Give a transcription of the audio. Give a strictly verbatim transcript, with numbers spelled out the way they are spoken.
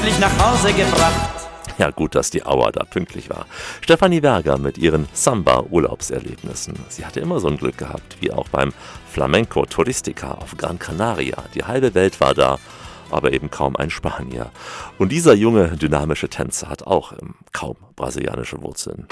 pünktlich nach Hause gebracht. Ja, gut, dass die Auer da pünktlich war. Stefanie Berger mit ihren Samba-Urlaubserlebnissen. Sie hatte immer so ein Glück gehabt, wie auch beim Flamenco Touristica auf Gran Canaria. Die halbe Welt war da, aber eben kaum ein Spanier. Und dieser junge, dynamische Tänzer hat auch ähm, kaum brasilianische Wurzeln.